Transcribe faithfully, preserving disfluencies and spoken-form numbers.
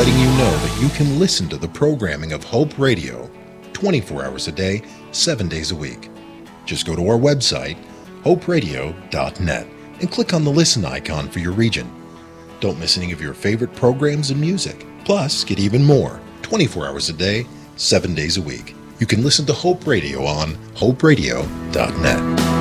letting you know that you can listen to the programming of Hope Radio twenty-four hours a day, seven days a week. Just go to our website, hope radio dot net, and click on the listen icon for your region. Don't miss any of your favorite programs and music. Plus, get even more, twenty-four hours a day, seven days a week. You can listen to Hope Radio on hope radio dot net.